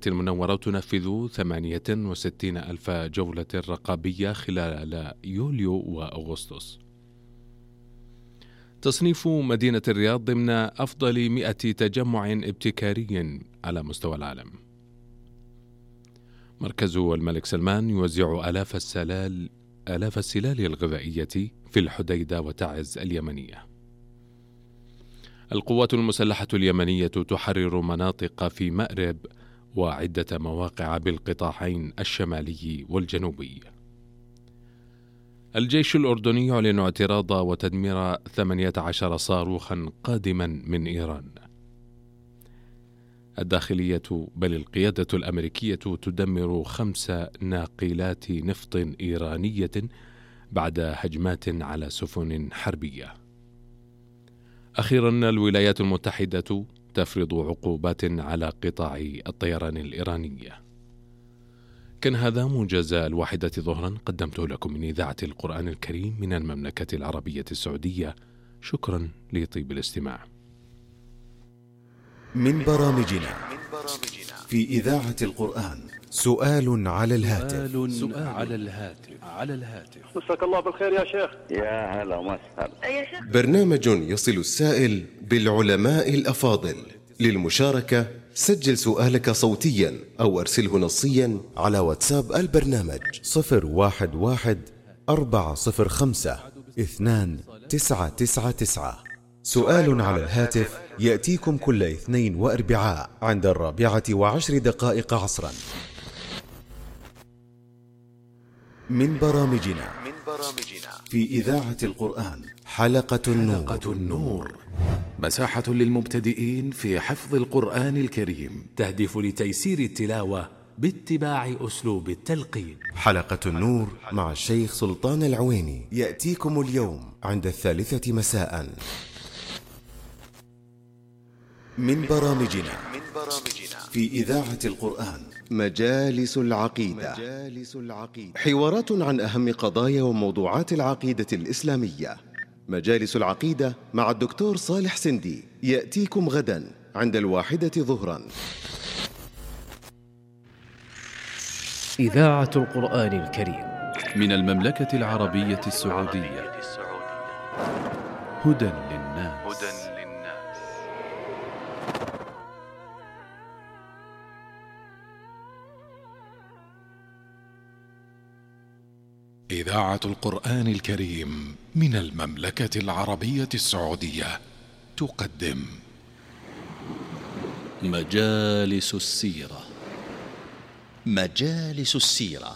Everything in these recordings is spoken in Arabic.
المنورة تنفذ 68 ألف جولة رقابية خلال يوليو وأغسطس. تصنيف مدينة الرياض ضمن أفضل 100 تجمع ابتكاري على مستوى العالم. مركز الملك سلمان يوزع آلاف السلال الغذائية في الحديدة وتعز اليمنية. القوات المسلحة اليمنية تحرر مناطق في مأرب وعدة مواقع بالقطاعين الشمالي والجنوبي. الجيش الأردني يعلن اعتراض وتدمير 18 صاروخا قادما من إيران. الداخلية بل القيادة الأمريكية تدمر 5 ناقلات نفط إيرانية بعد هجمات على سفن حربية. أخيرا الولايات المتحدة تفرض عقوبات على قطاع الطيران الإيراني. كان هذا موجز 1 ظهرا قدمته لكم من إذاعة القرآن الكريم من المملكة العربية السعودية. شكرا لطيب الاستماع. من برامجنا في إذاعة القرآن سؤال على الهاتف. مساك الله بالخير يا شيخ. يا هلا وسهلا. برنامج يصل السائل بالعلماء الأفاضل. للمشاركة سجل سؤالك صوتيا أو أرسله نصيا على واتساب البرنامج 011-405-2999. سؤال على الهاتف يأتيكم كل اثنين وأربعاء عند 14:10 عصرا. من برامجنا في إذاعة القرآن حلقة النور. مساحة للمبتدئين في حفظ القرآن الكريم، تهدف لتيسير التلاوة باتباع أسلوب التلقين. حلقة النور مع الشيخ سلطان العويني يأتيكم اليوم عند 3 مساء. من برامجنا في إذاعة القرآن مجالس العقيدة. حوارات عن أهم قضايا وموضوعات العقيدة الإسلامية. مجالس العقيدة مع الدكتور صالح سندي يأتيكم غدا عند 1 ظهرا. إذاعة القرآن الكريم من المملكة العربية السعودية. هدى للناس. إذاعة القرآن الكريم من المملكة العربية السعودية تقدم مجالس السيرة. مجالس السيرة.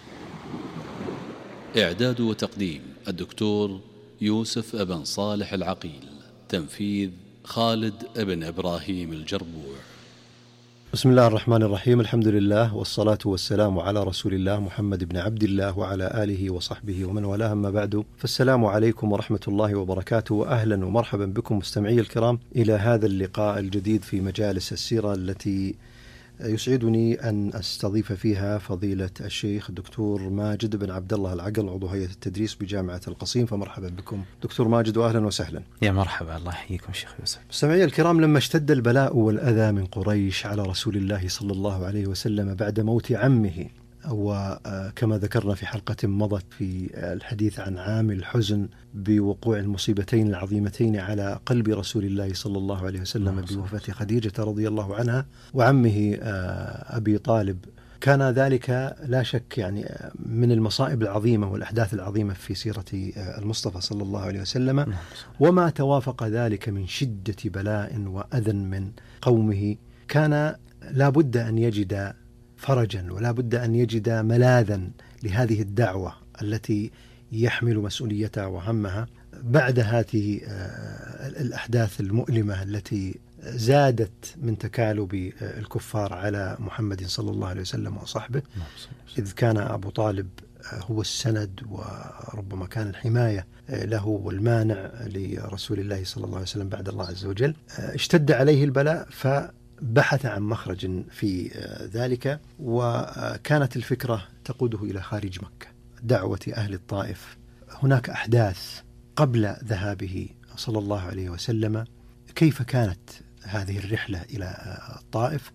إعداد وتقديم الدكتور يوسف ابن صالح العقيل. تنفيذ خالد ابن إبراهيم الجربوع. بسم الله الرحمن الرحيم. الحمد لله والصلاة والسلام على رسول الله محمد بن عبد الله وعلى آله وصحبه ومن والاه، أما بعد، فالسلام عليكم ورحمة الله وبركاته، وأهلا ومرحبا بكم مستمعي الكرام إلى هذا اللقاء الجديد في مجالس السيرة، التي يسعدني أن أستضيف فيها فضيلة الشيخ الدكتور ماجد بن عبد الله العقل، عضو هيئة التدريس بجامعة القصيم. فمرحبا بكم دكتور ماجد وأهلا وسهلا. يا مرحبا، الله يحييكم شيخ يوسف. مستمعي الكرام، لما اشتد البلاء والأذى من قريش على رسول الله صلى الله عليه وسلم بعد موت عمه، وكما ذكرنا في حلقة مضت في الحديث عن عام الحزن بوقوع المصيبتين العظيمتين على قلب رسول الله صلى الله عليه وسلم بوفاة خديجة رضي الله عنها وعمه أبي طالب، كان ذلك لا شك يعني من المصائب العظيمة والأحداث العظيمة في سيرة المصطفى صلى الله عليه وسلم. وما توافق ذلك من شدة بلاء وأذى من قومه كان لا بد أن يجد فرجا ولا بد أن يجد ملاذا لهذه الدعوة التي يحمل مسؤوليتها وهمها بعد هذه الأحداث المؤلمة التي زادت من تكالب الكفار على محمد صلى الله عليه وسلم وصحبه، إذ كان أبو طالب هو السند وربما كان الحماية له والمانع لرسول الله صلى الله عليه وسلم بعد الله عز وجل. اشتد عليه البلاء فبحث عن مخرج في ذلك، وكانت الفكرة تقوده إلى خارج مكة، دعوة أهل الطائف. هناك أحداث قبل ذهابه صلى الله عليه وسلم، كيف كانت هذه الرحلة إلى الطائف،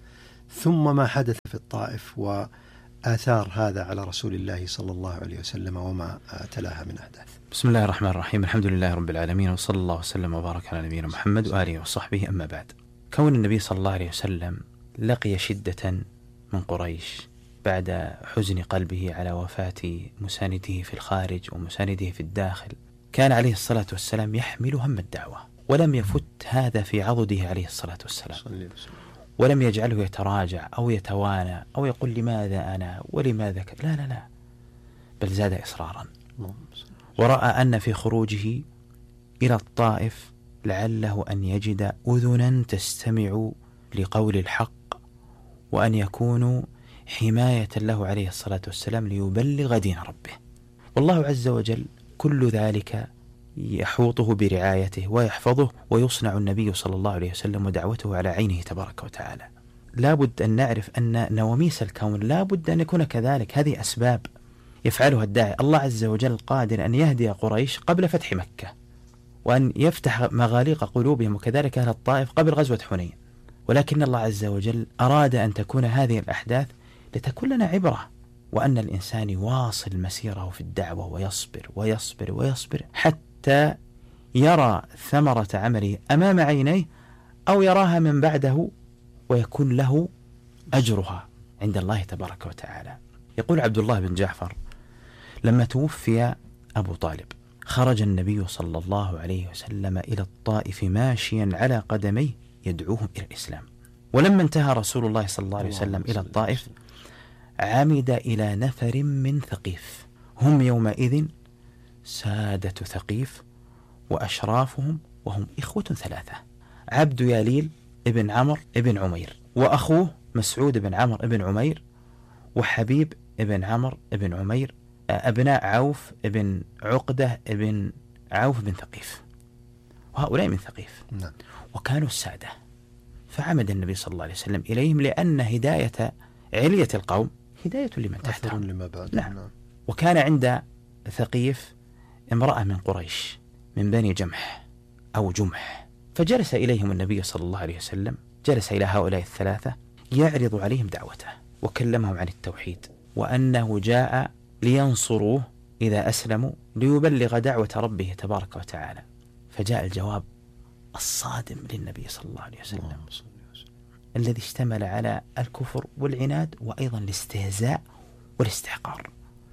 ثم ما حدث في الطائف وآثار هذا على رسول الله صلى الله عليه وسلم وما تلاها من أحداث. بسم الله الرحمن الرحيم، الحمد لله رب العالمين، وصلى الله وسلم وبارك على نبينا محمد وآله وصحبه، أما بعد. كون النبي صلى الله عليه وسلم لقي شدة من قريش بعد حزن قلبه على وفاة مسانده في الخارج ومسانده في الداخل، كان عليه الصلاة والسلام يحمل هم الدعوة، ولم يفت هذا في عضده عليه الصلاة والسلام، ولم يجعله يتراجع أو يتوانى أو يقول لماذا أنا ولماذا لا لا لا، بل زاد إصرارا، ورأى أن في خروجه إلى الطائف لعله أن يجد أذنا تستمع لقول الحق، وأن يكونوا حماية له عليه الصلاة والسلام ليبلغ دين ربه. والله عز وجل كل ذلك يحوطه برعايته ويحفظه، ويصنع النبي صلى الله عليه وسلم ودعوته على عينه تبارك وتعالى. لا بد أن نعرف أن نواميس الكون لا بد أن يكون كذلك، هذه أسباب يفعلها الداعي. الله عز وجل قادر أن يهدي قريش قبل فتح مكة، وأن يفتح مغاليق قلوبهم، وكذلك أهل الطائف قبل غزوة حنين، ولكن الله عز وجل أراد أن تكون هذه الأحداث لتكون لنا عبرة، وأن الإنسان يواصل مسيره في الدعوة ويصبر ويصبر ويصبر حتى يرى ثمرة عمله أمام عينيه، أو يراها من بعده ويكون له أجرها عند الله تبارك وتعالى. يقول عبد الله بن جعفر: لما توفي أبو طالب خرج النبي صلى الله عليه وسلم إلى الطائف ماشيا على قدميه يدعوهم إلى الإسلام، ولما انتهى رسول الله صلى الله عليه وسلم إلى الطائف عمد إلى نفر من ثقيف، هم يومئذ سادة ثقيف وأشرافهم، وهم إخوة ثلاثة: عبد ياليل ابن عمرو ابن عمير، وأخوه مسعود بن عمرو ابن عمير، وحبيب ابن عمرو ابن عمير، أبناء عوف ابن عقدة ابن عوف بن ثقيف، وهؤلاء من ثقيف. وكانوا السادة، فعمد النبي صلى الله عليه وسلم إليهم، لأن هداية علية القوم هداية لمن تحتهم لما بعد. نعم. وكان عند ثقيف امرأة من قريش من بني جمح أو جمح، فجلس إليهم النبي صلى الله عليه وسلم، جلس إلى هؤلاء الثلاثة يعرض عليهم دعوته، وكلمهم عن التوحيد، وأنه جاء لينصروه إذا أسلموا، ليبلغ دعوة ربه تبارك وتعالى. فجاء الجواب الصادم للنبي صلى الله عليه وسلم، الذي اشتمل على الكفر والعناد وأيضا الاستهزاء والاستحقار.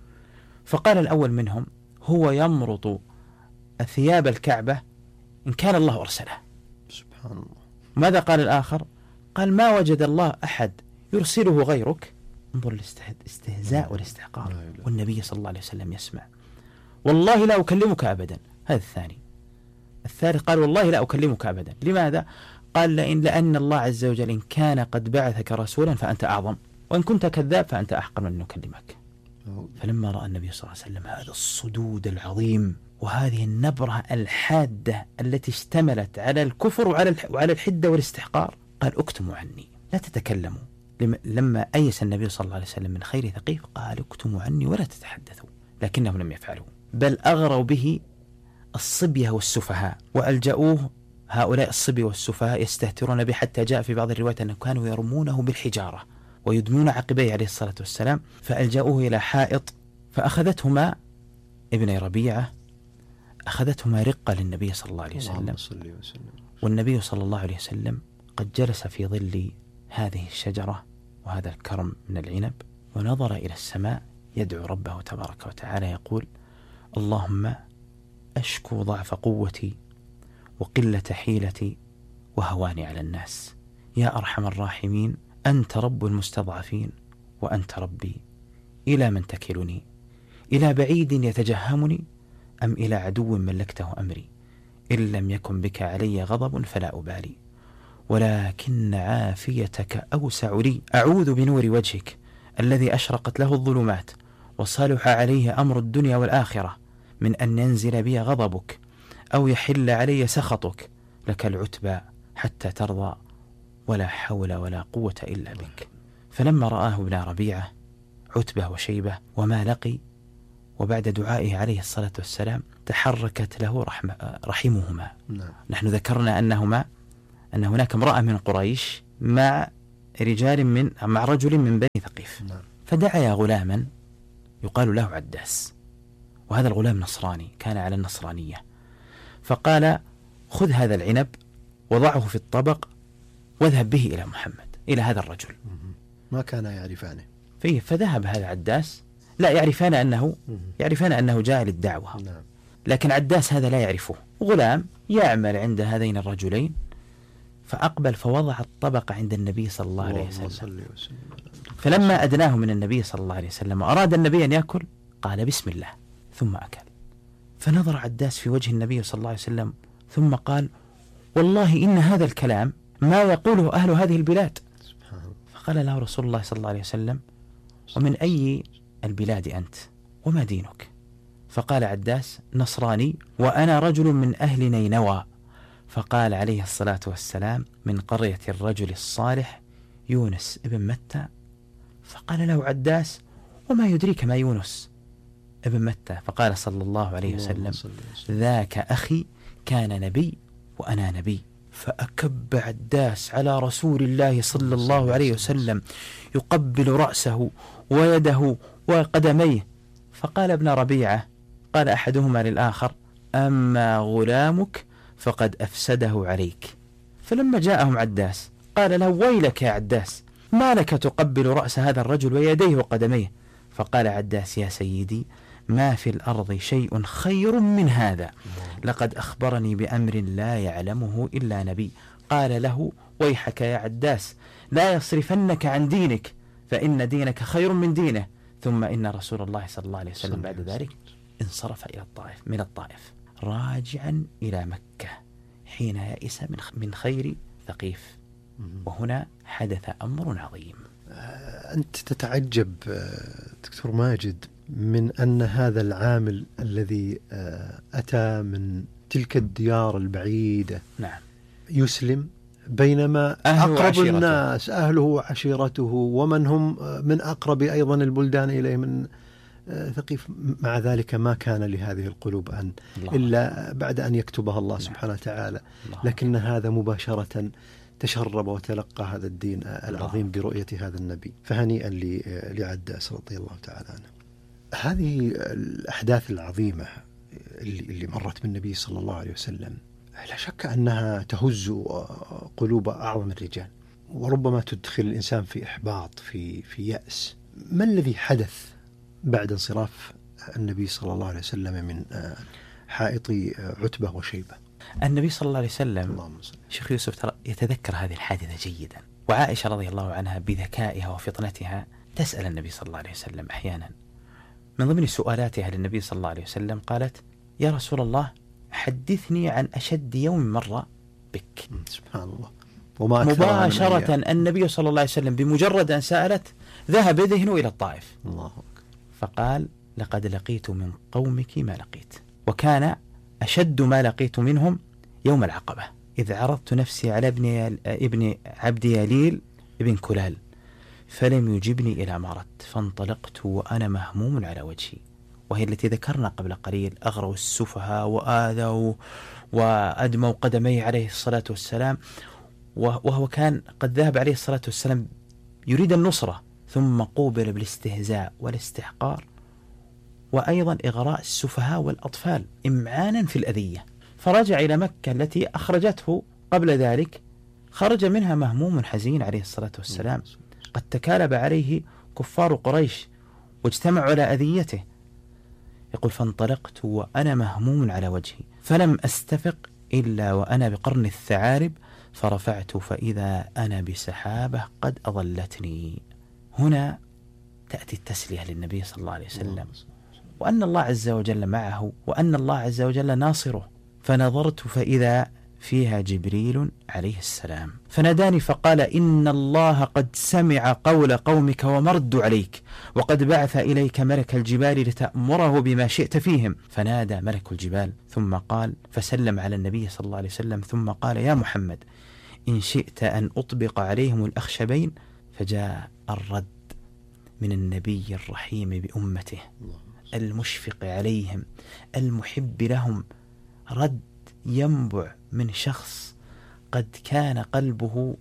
فقال الأول منهم: هو يمرط ثياب الكعبة إن كان الله أرسله. سبحان الله. ماذا قال الآخر؟ قال: ما وجد الله أحد يرسله غيرك. انظر الاستهزاء والاستحقار، والنبي صلى الله عليه وسلم يسمع. والله لا أكلمك أبدا. هذا الثاني. الثالث قال: والله لا أكلمك أبدا. لماذا؟ قال: لأن الله عز وجل إن كان قد بعثك رسولا فأنت أعظم، وإن كنت كذاب فأنت أحقر من أن نكلمك. فلما رأى النبي صلى الله عليه وسلم هذا الصدود العظيم وهذه النبرة الحادة التي اشتملت على الكفر وعلى الحدة والاستحقار، قال: اكتموا عني، لا تتكلموا. لما أيس النبي صلى الله عليه وسلم من خير ثقيف قال: اكتموا عني ولا تتحدثوا، لكنهم لم يفعلوا، بل أغروا به الصبية والسفهاء، وألجأوه هؤلاء الصبي والسفهاء يستهترون به، حتى جاء في بعض الروايات أنهم كانوا يرمونه بالحجارة ويدمون عقبيه عليه الصلاة والسلام، فألجأوه إلى حائط، فأخذتهما ابن ربيعة، أخذتهما رقة للنبي صلى الله عليه وسلم، والنبي صلى الله عليه وسلم قد جلس في ظل هذه الشجرة وهذا الكرم من العنب، ونظر إلى السماء يدعو ربه تبارك وتعالى يقول: اللهم أشكو ضعف قوتي وقلة حيلتي وهواني على الناس، يا أرحم الراحمين، أنت رب المستضعفين وأنت ربي، إلى من تكلني؟ إلى بعيد يتجهمني أم إلى عدو ملكته أمري؟ إن لم يكن بك علي غضب فلا أبالي، ولكن عافيتك أوسع لي، أعوذ بنور وجهك الذي أشرقت له الظلمات وصلح عليه أمر الدنيا والآخرة من أن ينزل بي غضبك أو يحل علي سخطك، لك العتبى حتى ترضى، ولا حول ولا قوة إلا بك. فلما رآه ابن ربيعة عتبة وشيبة وما لقي، وبعد دعائه عليه الصلاة والسلام تحركت له رحمهما. نحن ذكرنا أن هناك امرأة من قريش مع مع رجل من بني ثقيف. فدعا غلاما يقال له عداس، وهذا الغلام نصراني كان على النصرانية، فقال خذ هذا العنب وضعه في الطبق واذهب به إلى محمد، إلى هذا الرجل. ما كان يعرفانه فيه، فذهب هذا عداس، لا يعرفان أنه جاء للدعوة، لكن عداس هذا لا يعرفه، غلام يعمل عند هذين الرجلين. فأقبل فوضع الطبق عند النبي صلى الله عليه وسلم، فلما أدناه من النبي صلى الله عليه وسلم أراد النبي أن يأكل قال بسم الله ثم أكل. فنظر عداس في وجه النبي صلى الله عليه وسلم ثم قال والله إن هذا الكلام ما يقوله أهل هذه البلاد. فقال له رسول الله صلى الله عليه وسلم ومن أي البلاد أنت وما دينك؟ فقال عداس نصراني وأنا رجل من أهل نينوى. فقال عليه الصلاة والسلام من قرية الرجل الصالح يونس ابن متى. فقال له عداس وما يدريك ما يونس ابن متى؟ فقال صلى الله عليه وسلم ذاك أخي كان نبي وأنا نبي. فأكب عداس على رسول الله صلى الله عليه وسلم يقبل رأسه ويده وقدميه. فقال ابن ربيعة قال أحدهما للآخر أما غلامك فقد أفسده عليك. فلما جاءهم عداس قال له ويلك يا عداس، ما لك تقبل رأس هذا الرجل ويديه وقدميه؟ فقال عداس يا سيدي ما في الأرض شيء خير من هذا، لقد أخبرني بأمر لا يعلمه إلا نبي. قال له ويحك يا عداس لا يصرفنك عن دينك فإن دينك خير من دينه. ثم إن رسول الله صلى الله عليه وسلم بعد ذلك انصرف إلى الطائف، من الطائف راجعا إلى مكة حين يئس من خير ثقيف. وهنا حدث أمر عظيم. أنت تتعجب دكتور ماجد من أن هذا العامل الذي أتى من تلك الديار البعيدة نعم يسلم، بينما أقرب الناس أهله وعشيرته ومن هم من أقرب أيضا البلدان إليه من ثقيف، مع ذلك ما كان لهذه القلوب أن إلا بعد أن يكتبها الله سبحانه وتعالى، لكن هذا مباشرة تشرب وتلقى هذا الدين العظيم برؤية هذا النبي. فهنيئا لعداس رضي الله تعالى عنه. هذه الأحداث العظيمة اللي مرت بالنبي صلى الله عليه وسلم لا شك أنها تهز قلوب أعظم الرجال، وربما تدخل الإنسان في إحباط في يأس. ما الذي حدث بعد انصراف النبي صلى الله عليه وسلم من حائط عتبة وشيبة؟ النبي صلى الله عليه وسلم شيخ يوسف ترى يتذكر هذه الحادثة جيدا، وعائشة رضي الله عنها بذكائها وفطنتها تسأل النبي صلى الله عليه وسلم أحيانا. من ضمن سؤالاتها للنبي صلى الله عليه وسلم قالت يا رسول الله حدثني عن أشد يوم مر بك. سبحان الله. مباشرة النبي صلى الله عليه وسلم بمجرد أن سألت ذهب ذهنه إلى الطائف. الله. فقال لقد لقيت من قومك ما لقيت، وكان أشد ما لقيت منهم يوم العقبة إذ عرضت نفسي على ابن عبد يليل ابن كلال فلم يجبني إلى ما أردت فانطلقت وأنا مهموم على وجهي. وهي التي ذكرنا قبل قليل أغروا السفهاء وآذوا وأدموا قدميه عليه الصلاة والسلام، وهو كان قد ذهب عليه الصلاة والسلام يريد النصرة ثم قوبل بالاستهزاء والاستحقار وأيضا إغراء السفهاء والأطفال إمعانا في الأذية. فرجع إلى مكة التي أخرجته قبل ذلك، خرج منها مهموم حزين عليه الصلاة والسلام، قد تكالب عليه كفار قريش واجتمعوا على أذيته. يقول فانطلقت وأنا مهموم على وجهي فلم أستفق إلا وأنا بقرن الثعالب فرفعت فإذا أنا بسحابة قد أضلتني. هنا تأتي التسلية للنبي صلى الله عليه وسلم، وأن الله عز وجل معه وأن الله عز وجل ناصره. فنظرت فإذا فيها جبريل عليه السلام فناداني فقال إن الله قد سمع قول قومك ومرد عليك وقد بعث إليك ملك الجبال لتأمره بما شئت فيهم. فنادى ملك الجبال ثم قال فسلم على النبي صلى الله عليه وسلم ثم قال يا محمد إن شئت أن أطبق عليهم الأخشبين. فجاء الرد من النبي الرحيم بأمته المشفق عليهم المحب لهم، رد ينبع من شخص قد كان قلبه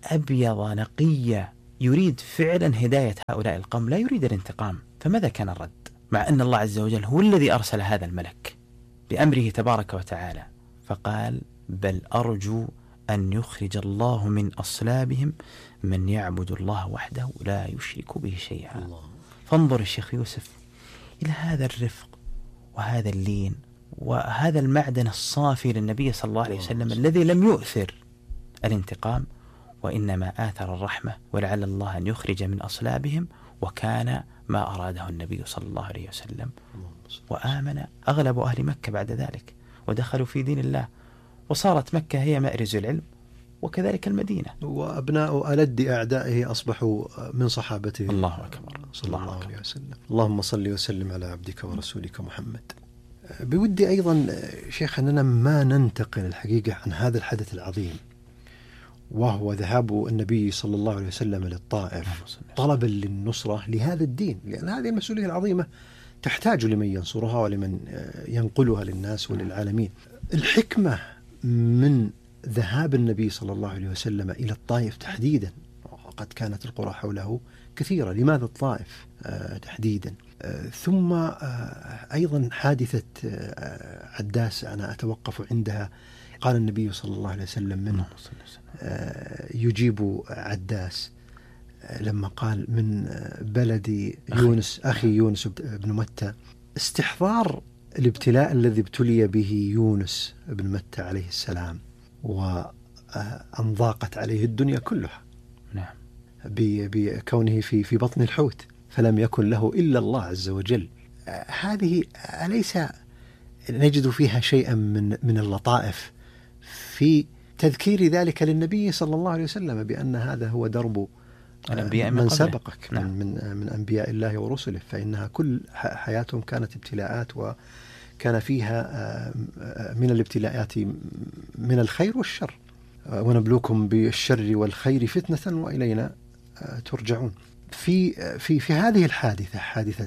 أبيض نقية، يريد فعلا هداية هؤلاء القوم، لا يريد الانتقام. فماذا كان الرد؟ مع أن الله عز وجل هو الذي أرسل هذا الملك بأمره تبارك وتعالى، فقال: بل أرجو أن يخرج الله من أصلابهم من يعبد الله وحده لا يشرك به شيئا. فانظر الشيخ يوسف إلى هذا الرفق وهذا اللين وهذا المعدن الصافي للنبي صلى الله عليه وسلم الذي لم يؤثر الانتقام، وإنما آثر الرحمة، ولعل الله أن يخرج من أصلابهم، وكان ما أراده النبي صلى الله عليه وسلم. وآمن أغلب أهل مكة بعد ذلك ودخلوا في دين الله، وصارت مكة هي مأرز العلم، وكذلك المدينة. وأبناء ألد أعدائه أصبحوا من صحابته. الله أكبر صلى الله عليه وسلم. اللهم صل وسلم على عبدك ورسولك محمد. بودي أيضا شيخ أننا ما ننتقل الحقيقة عن هذا الحدث العظيم، وهو ذهاب النبي صلى الله عليه وسلم للطائف طلبا للنصرة لهذا الدين، لأن هذه المسؤولية العظيمة تحتاج لمن ينصرها ولمن ينقلها للناس وللعالمين. الحكمة من ذهاب النبي صلى الله عليه وسلم إلى الطائف تحديدا، وقد كانت القرى حوله كثيرة، لماذا الطائف تحديدا؟ ثم أيضا حادثة عداس أنا أتوقف عندها. قال النبي صلى الله عليه وسلم من يجيب عداس لما قال من بلد يونس أخي يونس بن متى، استحضار الابتلاء الذي ابتلي به يونس بن متى عليه السلام، وأن ضاقت عليه الدنيا كلها بكونه في بطن الحوت، فلم يكن له إلا الله عز وجل. هذه أليس نجد فيها شيئا من اللطائف في تذكير ذلك للنبي صلى الله عليه وسلم بأن هذا هو درب الأنبياء من سبقك من أنبياء الله ورسله، فإنها كل حياتهم كانت ابتلاءات، وكان فيها من الابتلاءات من الخير والشر، ونبلوكم بالشر والخير فتنة وإلينا ترجعون. في هذه الحادثة، حادثة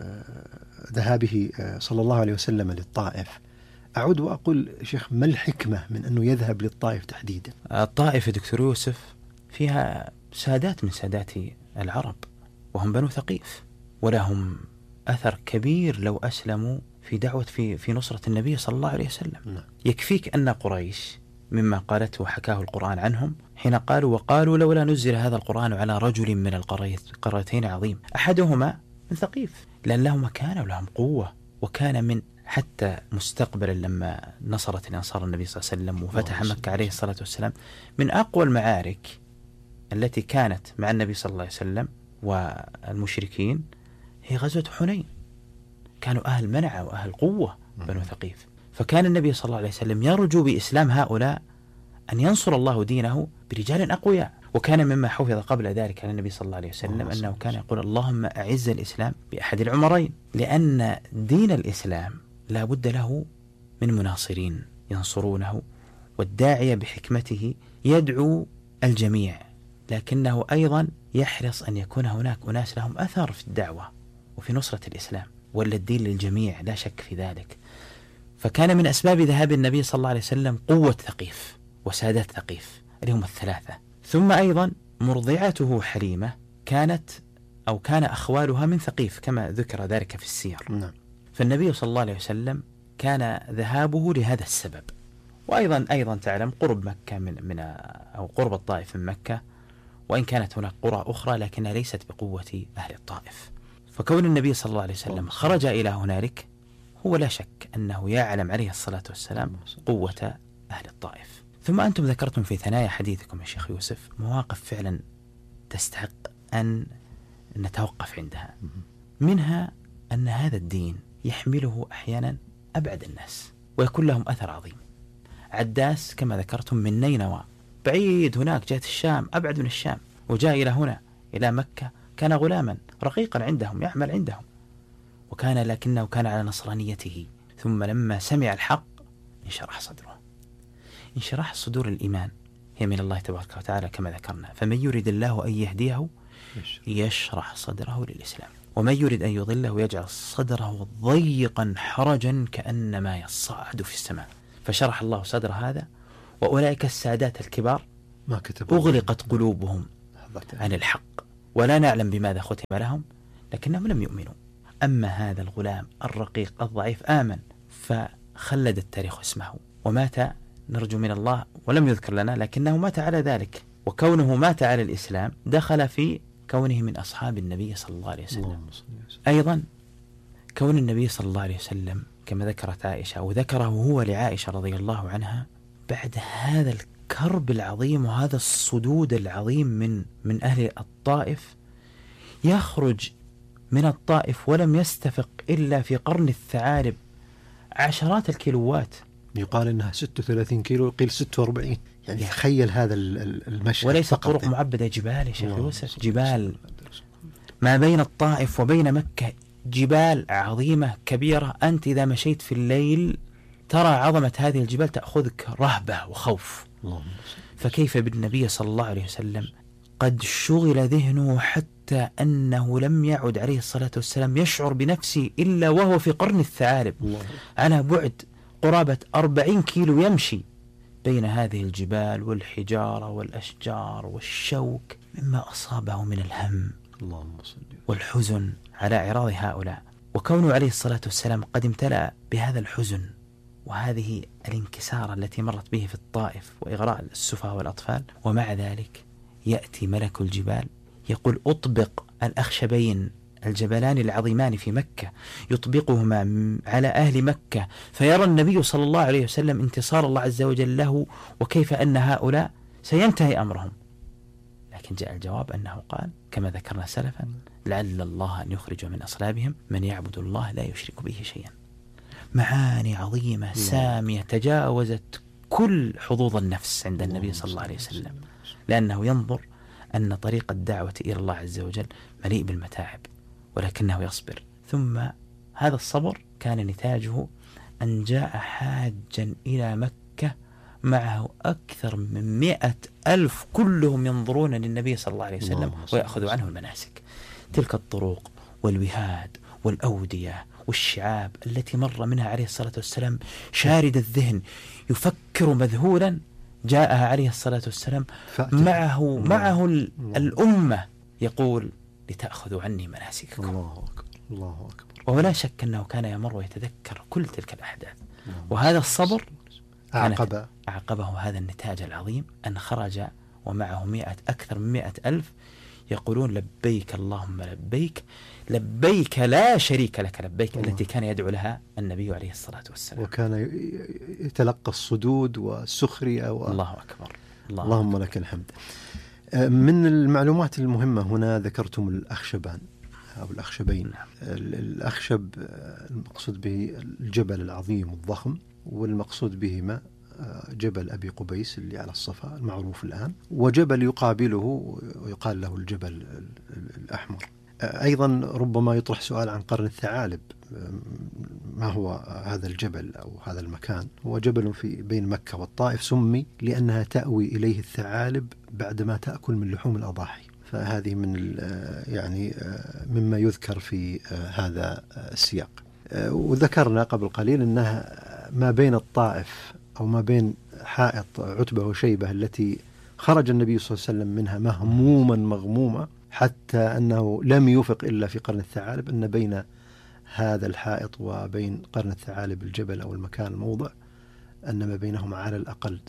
ذهابه صلى الله عليه وسلم للطائف، أعود وأقول شيخ ما الحكمة من أنه يذهب للطائف تحديدا؟ الطائف دكتور يوسف فيها سادات من سادات العرب، وهم بنو ثقيف، ولهم أثر كبير لو أسلموا في دعوة في نصرة النبي صلى الله عليه وسلم. يكفيك أن قريش مما قالته وحكاه القرآن عنهم حين قالوا: وقالوا لولا نزل هذا القرآن على رجل من القريتين عظيم. أحدهما من ثقيف، لأن لهم مكانة ولهم قوة، وكان من حتى مستقبلا لما نصرت الأنصار النبي صلى الله عليه وسلم وفتح مكة عليه الصلاة والسلام، من أقوى المعارك التي كانت مع النبي صلى الله عليه وسلم والمشركين هي غزوة حنين. كانوا أهل منع وأهل قوة بنو ثقيف، فكان النبي صلى الله عليه وسلم يرجو بإسلام هؤلاء أن ينصر الله دينه برجال أقوياء. وكان مما حفظ قبل ذلك عن النبي صلى الله عليه وسلم أنه كان يقول: اللهم أعز الإسلام بأحد العمرين، لأن دين الإسلام لا بد له من مناصرين ينصرونه، والداعية بحكمته يدعو الجميع، لكنه أيضا يحرص أن يكون هناك أناس لهم أثر في الدعوة وفي نصرة الإسلام، ولا الدين للجميع لا شك في ذلك. فكان من أسباب ذهاب النبي صلى الله عليه وسلم قوة ثقيف وسادات ثقيف اللي هم الثلاثة. ثم أيضا مرضعته حليمة كان أخوالها من ثقيف كما ذكر ذلك في السير. فالنبي صلى الله عليه وسلم كان ذهابه لهذا السبب. وأيضا تعلم قرب مكة أو قرب الطائف من مكة، وإن كانت هناك قرى أخرى لكنها ليست بقوة أهل الطائف. فكون النبي صلى الله عليه وسلم خرج إلى هنالك هو لا شك أنه يعلم عليه الصلاة والسلام قوة أهل الطائف. ثم أنتم ذكرتم في ثنايا حديثكم يا شيخ يوسف مواقف فعلا تستحق أن نتوقف عندها، منها أن هذا الدين يحمله أحيانا أبعد الناس ويكون لهم أثر عظيم. عداس كما ذكرتم من نينوى، بعيد هناك، جهة الشام، أبعد من الشام، وجاء إلى هنا إلى مكة. كان غلاما رقيقا عندهم يعمل عندهم، لكنه كان على نصرانيته. ثم لما سمع الحق انشرح صدره. انشراح صدور الإيمان هي من الله تبارك وتعالى كما ذكرنا: فمن يريد الله أن يهديه يشرح صدره للإسلام، ومن يريد أن يضله يجعل صدره ضيقا حرجا كأنما يصعد في السماء. فشرح الله صدر هذا، وأولئك السادات الكبار أغلقت قلوبهم عن الحق، ولا نعلم بماذا ختم لهم، لكنهم لم يؤمنوا. أما هذا الغلام الرقيق الضعيف آمن، فخلد التاريخ اسمه ومات، نرجو من الله ولم يذكر لنا، لكنه مات على ذلك. وكونه مات على الإسلام دخل في كونه من أصحاب النبي صلى الله عليه وسلم. أيضا كون النبي صلى الله عليه وسلم كما ذكرت عائشة، وذكره هو لعائشة رضي الله عنها، بعد هذا الكرب العظيم وهذا الصدود العظيم من أهل الطائف، يخرج من الطائف ولم يستفق إلا في قرن الثعالب عشرات الكيلوات، يقال إنها 36 كيلو، قيل 46. يعني تخيل هذا المشهد. وليس طرق معبدة، جبال يا شيخ يوسف، جبال ما بين الطائف وبين مكة، جبال عظيمة كبيرة. أنت إذا مشيت في الليل ترى عظمة هذه الجبال تأخذك رهبة وخوف. فكيف بالنبي صلى الله عليه وسلم قد شغل ذهنه حتى أنه لم يعد عليه الصلاة والسلام يشعر بنفسه إلا وهو في قرن الثعالب، على بعد قرابة 40 كيلو يمشي بين هذه الجبال والحجارة والأشجار والشوك، مما أصابه من الهم والحزن على إعراض هؤلاء. وكونه عليه الصلاة والسلام قد امتلأ بهذا الحزن وهذه الانكسار التي مرت به في الطائف وإغراء السفهاء والأطفال، ومع ذلك يأتي ملك الجبال يقول أطبق الأخشبين الجبلان العظيمان في مكة، يطبقهما على أهل مكة، فيرى النبي صلى الله عليه وسلم انتصار الله عز وجل له، وكيف أن هؤلاء سينتهي أمرهم. لكن جاء الجواب أنه قال كما ذكرنا سلفا: لعل الله أن يخرج من أصلابهم من يعبد الله لا يشرك به شيئا. معاني عظيمة سامية تجاوزت كل حظوظ النفس عند النبي صلى الله عليه وسلم، لأنه ينظر أن طريق الدعوة إلى الله عز وجل مليء بالمتاعب، ولكنه يصبر. ثم هذا الصبر كان نتاجه أن جاء حاجا إلى مكة معه أكثر من 100,000 كلهم ينظرون للنبي صلى الله عليه وسلم ويأخذوا عنه المناسك. تلك الطرق والوهاد والأودية والشعاب التي مر منها عليه الصلاة والسلام شارد الذهن، يفكر مذهولا، جاءها عليه الصلاة والسلام معه الأمة يقول: لتأخذوا عني مناسككم. الله أكبر. ولا شك أنه كان يمر ويتذكر كل تلك الأحداث، وهذا الصبر أعقبه هذا النتاج العظيم، أن خرج ومعه أكثر من 100,000 يقولون: لبيك اللهم لبيك، لبيك لا شريك لك لبيك، التي كان يدعو لها النبي عليه الصلاة والسلام، وكان يتلقى الصدود والسخرية الله أكبر. اللهم لك الحمد. من المعلومات المهمة هنا ذكرتم الأخشبان أو الأخشبين. الأخشب المقصود به الجبل العظيم الضخم، والمقصود بهما جبل أبي قبيس اللي على الصفا المعروف الآن، وجبل يقابله ويقال له الجبل الأحمر. أيضا ربما يطرح سؤال عن قرن الثعالب، ما هو هذا الجبل أو هذا المكان؟ هو جبل في بين مكة والطائف، سمي لأنها تأوي إليه الثعالب بعدما تأكل من لحوم الأضاحي. فهذه من يعني مما يذكر في هذا السياق. وذكرنا قبل قليل أنها ما بين الطائف أو ما بين حائط عتبة وشيبة التي خرج النبي صلى الله عليه وسلم منها مهموما مغموما، حتى أنه لم يفق إلا في قرن الثعالب، أن بين هذا الحائط وبين قرن الثعالب الجبل أو المكان الموضع أن ما بينهما على الأقل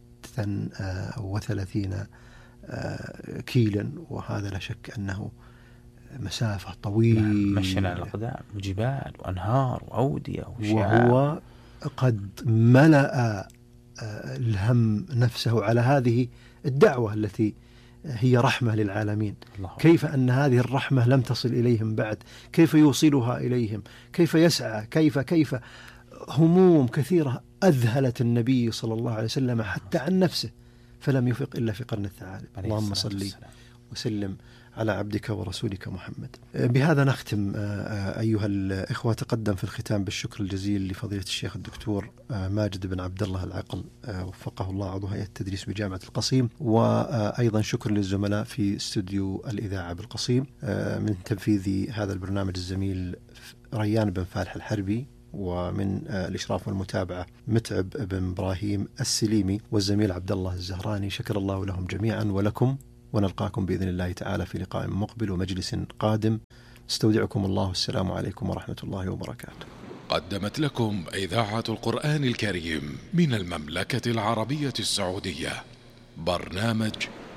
36 كيلا، وهذا لا شك أنه مسافة طويلة. مشينا على الأقدام، وجبال وأنهار وأودية وشعاب، وهو قد ملأ الهم نفسه على هذه الدعوة التي هي رحمة للعالمين. كيف أن هذه الرحمة لم تصل إليهم بعد، كيف يوصلها إليهم، كيف يسعى، كيف هموم كثيرة أذهلت النبي صلى الله عليه وسلم حتى عن نفسه، فلم يفق إلا في قرن الثعالب. اللهم صل وسلم على عبدك ورسولك محمد. بهذا نختم أيها الإخوة. تقدم في الختام بالشكر الجزيل لفضيلة الشيخ الدكتور ماجد بن عبد الله العقل، وفقه الله، عضو هيئة التدريس بجامعة القصيم، وأيضا شكر للزملاء في استوديو الإذاعة بالقصيم. من تنفيذ هذا البرنامج الزميل ريان بن فالح الحربي، ومن الإشراف والمتابعة متعب بن إبراهيم السليمي والزميل عبد الله الزهراني. شكر الله لهم جميعا ولكم، ونلقاكم بإذن الله تعالى في لقاء مقبل ومجلس قادم. استودعكم الله، السلام عليكم ورحمة الله وبركاته. قدمت لكم إذاعة القرآن الكريم من المملكة العربية السعودية برنامج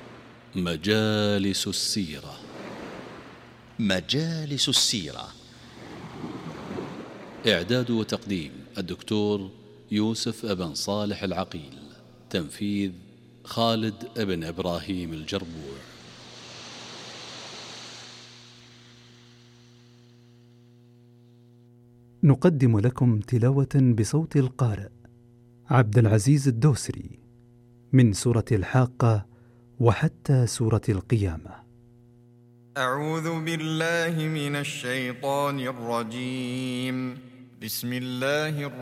مجالس السيرة. مجالس السيرة، إعداد وتقديم الدكتور يوسف بن صالح العقيل، تنفيذ خالد بن إبراهيم الجربوع. نقدم لكم تلاوة بصوت القارئ عبد العزيز الدوسري من سورة الحاقة وحتى سورة القيامة. أعوذ بالله من الشيطان الرجيم. بسم الله الرحمن